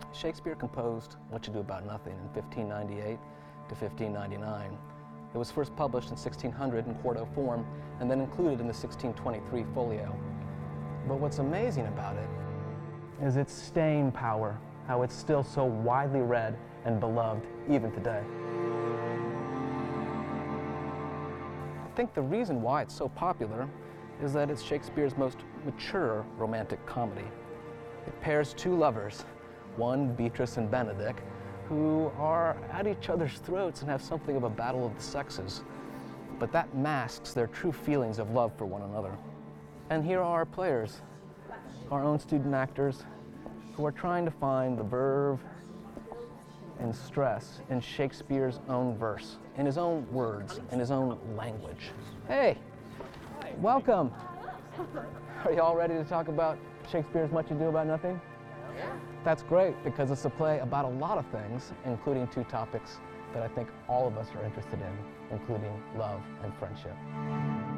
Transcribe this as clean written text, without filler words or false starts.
Shakespeare composed What You Do About Nothing in 1598 to 1599. It was first published in 1600 in quarto form and then included in the 1623 folio. But what's amazing about it is its staying power, how it's still so widely read and beloved even today. I think the reason why it's so popular is that it's Shakespeare's most mature romantic comedy. It pairs two lovers, one Beatrice and Benedick, who are at each other's throats and have something of a battle of the sexes. But that masks their true feelings of love for one another. And here are our players, our own student actors, who are trying to find the verve and stress in Shakespeare's own verse, in his own words, in his own language. Hey, welcome. Are you all ready to talk about Shakespeare's Much Ado About Nothing? Yeah. That's great, because it's a play about a lot of things, including two topics that I think all of us are interested in, including love and friendship.